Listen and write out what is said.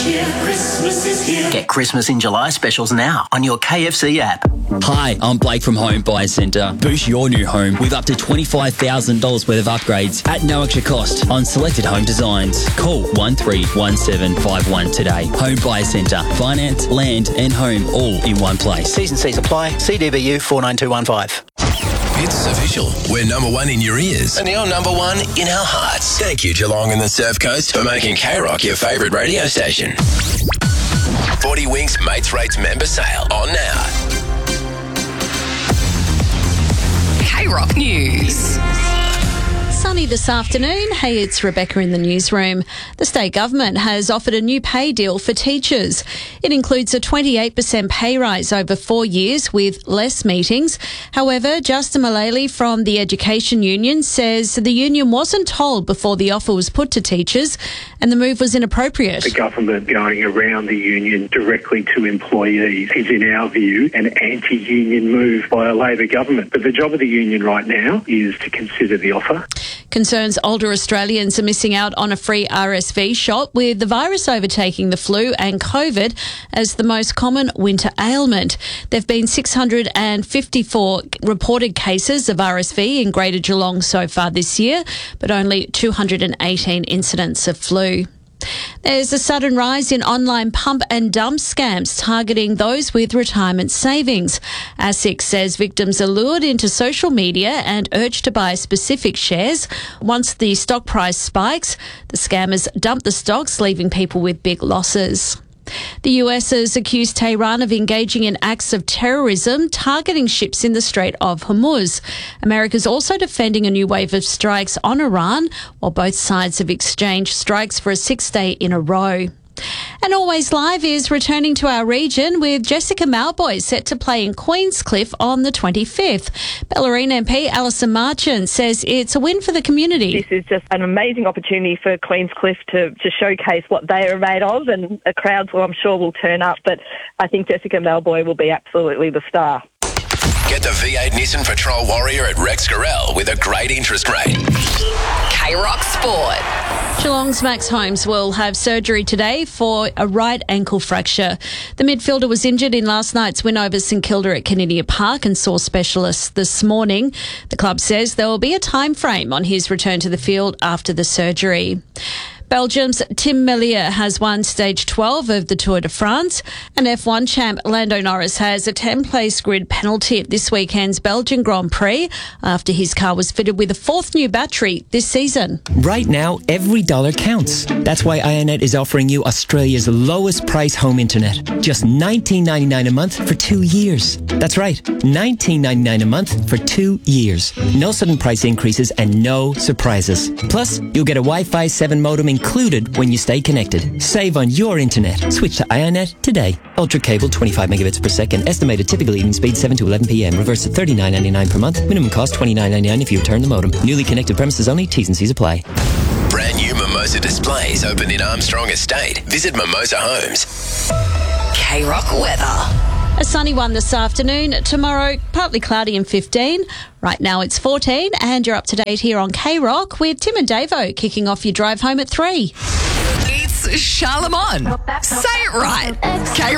cheer, Christmas is here. Get Christmas in July specials now on your KFC app. Hi, I'm Blake from Home Buyer Centre. Boost your new home with up to $25,000 worth of upgrades at no extra cost on selected home designs. Call 131751 today. Home Buyer Centre. Finance, land and home all in one place. T's and C's apply. CDBU 49215. It's official. We're number one in your ears. And you're number one in our hearts. Thank you, Geelong and the Surf Coast, for making K-Rock your favourite radio station. 40 Winks Mates Rates member sale on now. K-Rock News. Sunny this afternoon. Hey, it's Rebecca in the newsroom. The state government has offered a new pay deal for teachers. It includes a 28% pay rise over 4 years with less meetings. However, Justin Mullally from the Education Union says the union wasn't told before the offer was put to teachers and the move was inappropriate. The government going around the union directly to employees is, in our view, an anti-union move by a Labor government. But the job of the union right now is to consider the offer. Concerns older Australians are missing out on a free RSV shot, with the virus overtaking the flu and COVID as the most common winter ailment. There have been 654 reported cases of RSV in Greater Geelong so far this year, but only 218 incidents of flu. There's a sudden rise in online pump and dump scams targeting those with retirement savings. ASIC says victims are lured into social media and urged to buy specific shares. Once the stock price spikes, the scammers dump the stocks, leaving people with big losses. The US has accused Tehran of engaging in acts of terrorism, targeting ships in the Strait of Hormuz. America's also defending a new wave of strikes on Iran, while both sides have exchanged strikes for a 6th day in a row. And Always Live is returning to our region with Jessica Mauboy set to play in Queenscliff on the 25th. Bellarine MP Alison Marchant says it's a win for the community. This is just an amazing opportunity for Queenscliff to showcase what they are made of, and a crowd, well, I'm sure, will turn up. But I think Jessica Mauboy will be absolutely the star. Get the V8 Nissan Patrol Warrior at Rex Gorell with a great interest rate. K-Rock Sport. Geelong's Max Holmes will have surgery today for a right ankle fracture. The midfielder was injured in last night's win over St Kilda at Canidia Park and saw specialists this morning. The club says there will be a time frame on his return to the field after the surgery. Belgium's Tim Merlier has won stage 12 of the Tour de France, and F1 champ Lando Norris has a 10-place grid penalty at this weekend's Belgian Grand Prix after his car was fitted with a 4th new battery this season. Right now, every dollar counts. That's why IONET is offering you Australia's lowest price home internet. Just $19.99 a month for 2 years. That's right, $19.99 a month for 2 years. No sudden price increases and no surprises. Plus, you'll get a Wi-Fi 7 modem included when you stay connected. Save on your internet. Switch to IONET today. Ultra cable, 25 megabits per second. Estimated typical evening speed 7 to 11 p.m. Reverse at $39.99 per month. Minimum cost $29.99 if you return the modem. Newly connected premises only. T's and C's apply. Brand new Mimosa displays opened in Armstrong Estate. Visit Mimosa Homes. K-Rock weather. A sunny one this afternoon. Tomorrow, partly cloudy and 15. Right now it's 14, and you're up to date here on K-Rock with Tim and Davo kicking off your drive home at 3. It's Charlemagne. Say it right. K